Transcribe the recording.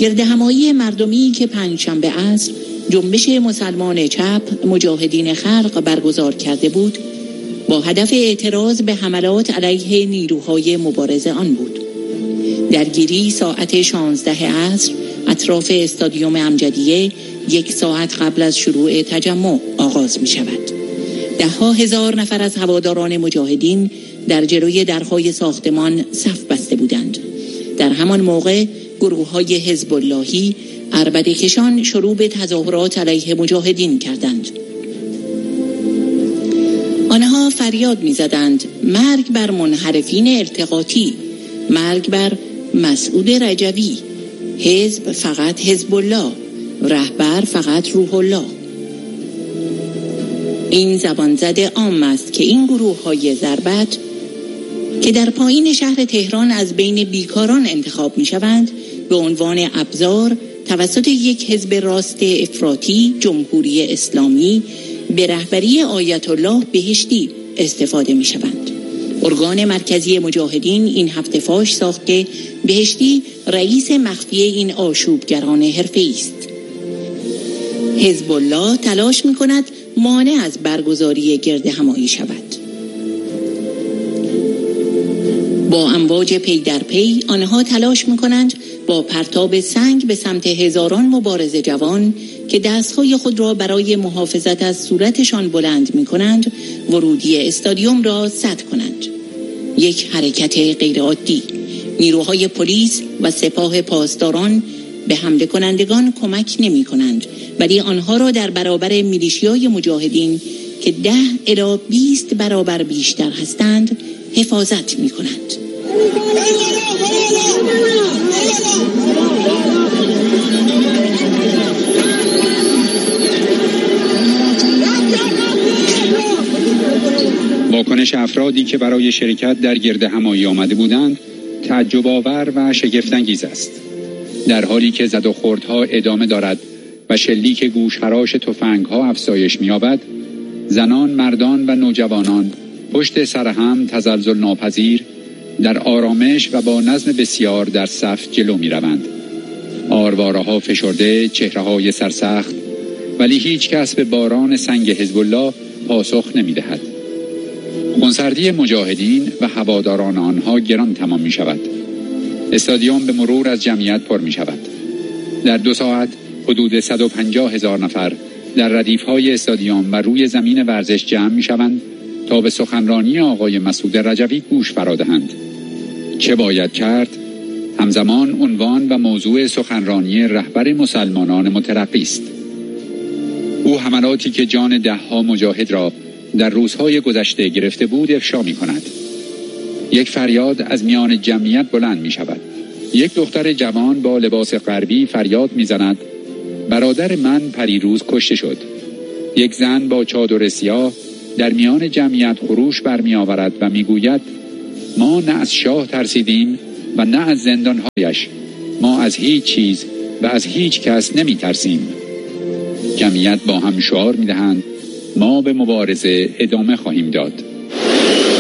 گردهمایی مردمی که پنجشنبه عصر جنبش مسلمان چپ مجاهدین خلق برگزار کرده بود با هدف اعتراض به حملات علیه نیروهای مبارز آن بود. درگیری ساعت 16 عصر اطراف استادیوم امجدیه 1 ساعت قبل از شروع تجمع آغاز می شود. ده‌ها هزار نفر از هواداران مجاهدین در جلوی درهای ساختمان صف بسته بودند. در همان موقع گروه‌های حزب اللهی عربده‌کشان شروع به تظاهرات علیه مجاهدین کردند. آنها فریاد می‌زدند مرگ بر منحرفین التقاطی، مرگ بر مسعود رجوی، حزب فقط حزب الله، رهبر فقط روح الله. این زبان زده عام است که این گروه‌های ضربت که در پایین شهر تهران از بین بیکاران انتخاب می‌شوند به عنوان ابزار توسط یک حزب راست افراطی جمهوری اسلامی به رهبری آیت الله بهشتی استفاده می‌شوند. ارگان مرکزی مجاهدین این هفته فاش ساخت که بهشتی رئیس مخفی این آشوبگران حرفه‌ای است. حزب الله تلاش می‌کند مانع از برگزاری گردهمایی شود. با امواج پی در پی آنها تلاش می‌کنند با پرتاب سنگ به سمت هزاران مبارز جوان که دستهای خود را برای محافظت از صورتشان بلند می‌کنند ورودی استادیوم را سد کنند. یک حرکت غیرعادی. نیروهای پلیس و سپاه پاسداران به حمله کنندگان کمک نمی‌کنند، ولی آنها را در برابر میلیشیای مجاهدین که 10 الی 20 برابر بیشتر هستند حفاظت می‌کنند. واکنش افرادی که برای شرکت در گردهمایی آمده بودند تعجب آور و شگفت‌انگیز است. در حالی که زد و خوردها ادامه دارد و شلیک گوشخراش تفنگ‌ها افزایش می‌یابد، زنان، مردان و نوجوانان پشت سر هم تزلزل ناپذیر در آرامش و با نظم بسیار در صف جلو می‌روند. آرواره‌ها فشرده، چهره‌های سرسخت، ولی هیچ کس به باران سنگ حزب الله پاسخ نمی‌دهد. خونسردی مجاهدین و هواداران آنها گران تمام می شود. استادیوم به مرور از جمعیت پر می شود. در 2 ساعت حدود 150,000 نفر در ردیف‌های استادیوم و روی زمین ورزش جمع می شوند تا به سخنرانی آقای مسعود رجوی گوش فرا دهند. چه باید کرد؟ همزمان عنوان و موضوع سخنرانی رهبر مسلمانان مترقی است. او حملاتی که جان 10 مجاهد را در روزهای گذشته گرفته بود افشا می کند. یک فریاد از میان جمعیت بلند می شود. یک دختر جوان با لباس غربی فریاد می زند برادر من پریروز کشته شد. یک زن با چادر سیاه در میان جمعیت خروش برمی آورد و می گوید ما نه از شاه ترسیدیم و نه از زندانهایش. ما از هیچ چیز و از هیچ کس نمی ترسیم. جمعیت با هم شعار می دهند ما به مبارزه ادامه خواهیم داد.